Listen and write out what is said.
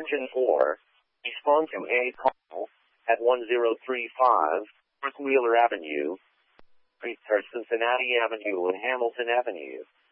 Engine 4. Respond to a call at 1035 North Wheeler Avenue, Cincinnati Avenue and Hamilton Avenue.